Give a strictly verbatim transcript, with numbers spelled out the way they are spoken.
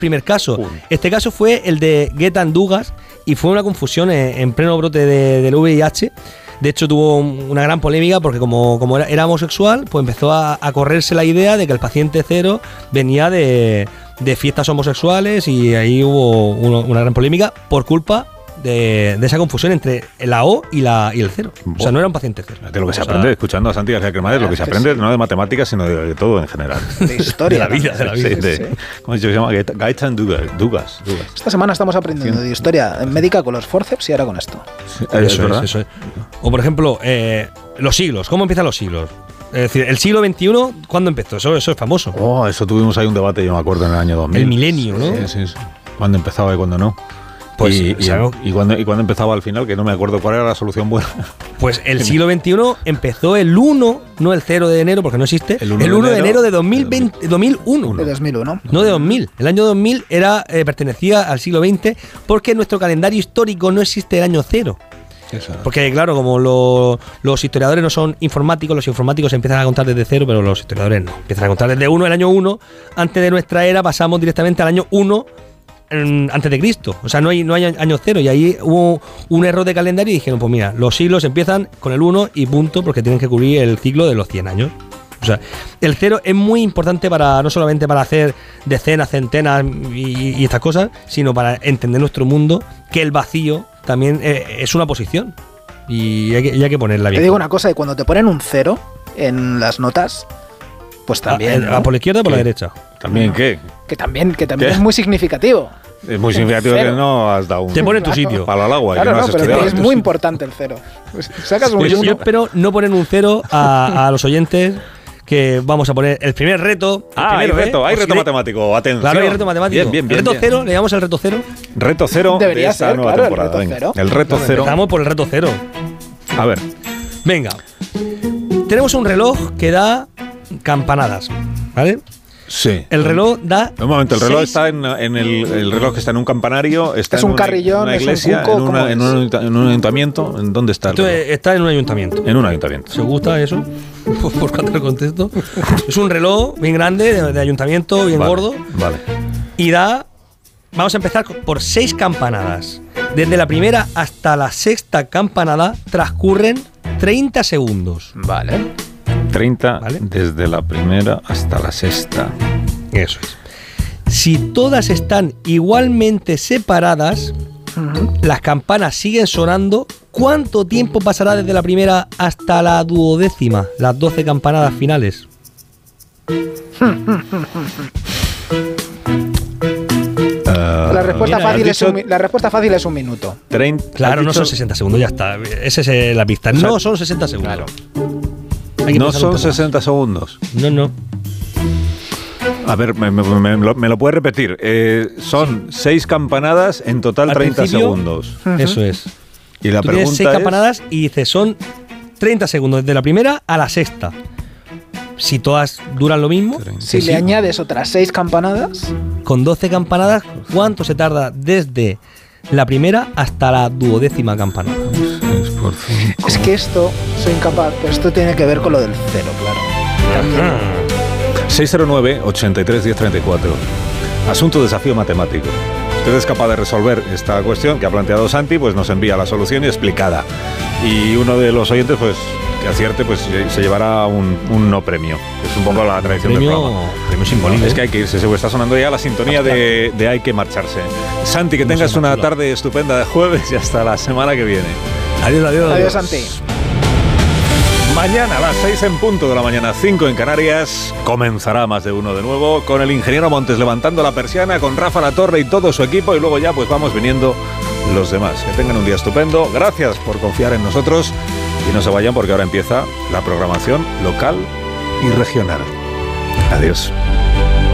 primer caso. Uh. Este caso fue el de Gaetan Dugas y fue una confusión en, en pleno brote de, del V I H. De hecho, tuvo una gran polémica porque como, como era, era homosexual, pues empezó a, a correrse la idea de que el paciente cero venía de, de fiestas homosexuales y ahí hubo uno, una gran polémica por culpa de, de esa confusión entre la O y, la, y el cero. O sea, no era un paciente cero. De lo que se o sea, aprende escuchando a Santi García Cremades, lo que se aprende sí. no de matemáticas, sino de, de todo en general. De historia. De la vida, de la vida. Sí, de, sí. ¿Cómo se llama? Gaetan Dugas, Dugas, Dugas. Esta semana estamos aprendiendo sí. de historia médica con los forceps y ahora con esto. Sí, eso, es, es, eso es. O por ejemplo, eh, los siglos. ¿Cómo empiezan los siglos? Es decir, el siglo veintiuno, ¿cuándo empezó? Eso, eso es famoso. Oh, eso tuvimos ahí un debate, yo me acuerdo, en el año dos mil. El milenio, ¿no? Sí, sí, sí. ¿Cuándo empezaba y cuándo no? Pues, y, y, y, cuando, y cuando empezaba al final, que no me acuerdo cuál era la solución buena. Pues el siglo veintiuno empezó el uno, no el cero de enero, porque no existe, el uno, el uno de enero de dos mil veinte, dos mil uno. De dos mil uno. No de dos mil. El año dos mil era, eh, pertenecía al siglo veinte porque en nuestro calendario histórico no existe el año cero. Porque claro, como lo, los historiadores no son informáticos, los informáticos empiezan a contar desde cero, pero los historiadores no. Empiezan a contar desde uno, el año uno. Antes de nuestra era pasamos directamente al año uno antes de Cristo, o sea, no hay, no hay año cero, y ahí hubo un error de calendario y dijeron, pues mira, los siglos empiezan con el uno y punto, porque tienen que cubrir el ciclo de los cien años. O sea, el cero es muy importante para no solamente para hacer decenas, centenas y, y estas cosas, sino para entender nuestro mundo, que el vacío también eh, es una posición y hay que, y hay que ponerla bien. Te digo una cosa, y cuando te ponen un cero en las notas, pues también... ¿A, ¿no? ¿Por la izquierda o por ¿Qué? La derecha? ¿También qué? Que también, que también es muy significativo. Es muy significativo que no has dado un... Te pone en tu sitio. Para el agua. Claro, que no, no has pero estudiado. es muy importante el cero. Pues sacas un pues uno. Yo espero no poner un cero a, a los oyentes, que vamos a poner el primer reto. El ah, primero, hay reto, ¿eh? hay Pues reto si matemático. Atención. Claro, hay reto matemático. Bien, bien, bien. El reto bien. cero, le llamamos el reto cero. Reto cero Debería de esta ser, nueva claro, temporada. el reto Venga. cero. El reto Bueno, cero. Empezamos por el reto cero. A ver. Venga. Tenemos un reloj que da campanadas, ¿vale? Sí. El reloj da. Un momento, el reloj seis... está en, en el, el reloj que está en un campanario, está es en un una, carrillón, una iglesia, es un cuco, en, una, en, un, en un ayuntamiento. ¿En dónde está el Esto reloj? está en un ayuntamiento. En un ayuntamiento. ¿Se gusta eso? Por cuanto el contexto. Es un reloj bien grande, de, de ayuntamiento, bien vale, gordo. Vale. Y da. Vamos a empezar por seis campanadas. Desde la primera hasta la sexta campanada transcurren treinta segundos. Vale. treinta ¿Vale? Desde la primera hasta la sexta. Eso es. Si todas están igualmente separadas, uh-huh. las campanas siguen sonando. ¿Cuánto tiempo pasará desde la primera hasta la duodécima? Las doce campanadas finales. La respuesta, Mira, fácil es dicho... un, la respuesta fácil es un minuto. treinta, claro, no dicho... son sesenta segundos, ya está. Esa es la pista. O sea, no son sesenta segundos. Claro. No son sesenta más. Segundos. No, no. A ver, me, me, me, me, lo, me lo puedes repetir. Eh, son seis campanadas, en total Al treinta segundos. Uh-huh. Eso es. Y la Tú pregunta tienes seis es... campanadas y dices, son treinta segundos, desde la primera a la sexta. Si todas duran lo mismo. Si le añades otras seis campanadas. Con doce campanadas, ¿cuánto se tarda desde la primera hasta la duodécima campanada? seis por cinco. Es que esto, soy incapaz, pero esto tiene que ver con lo del cero, claro. También. seis cero nueve, ochenta y tres, diez treinta y cuatro. Asunto desafío matemático. Usted es capaz de resolver esta cuestión que ha planteado Santi, pues nos envía la solución explicada. Y uno de los oyentes, pues que acierte, pues se llevará un, un no premio. Es un poco la tradición premio, del programa. Premio simbólico. Es que hay que irse, se está sonando ya la sintonía de, de Hay que marcharse. Santi, que tengas una tarde estupenda de jueves y hasta la semana que viene. Adiós, adiós. Adiós, Santi. Mañana a las seis en punto de la mañana, cinco en Canarias, comenzará Más de Uno de nuevo con el ingeniero Montes levantando la persiana, con Rafa La Torre y todo su equipo, y luego ya pues vamos viniendo los demás. Que tengan un día estupendo, gracias por confiar en nosotros y no se vayan porque ahora empieza la programación local y regional. Adiós.